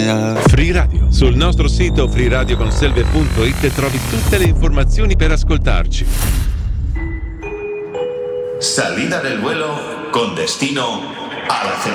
Free Radio. Sul nostro sito freeradioconselve.it trovi tutte le informazioni per ascoltarci. Salida del vuelo con destino a la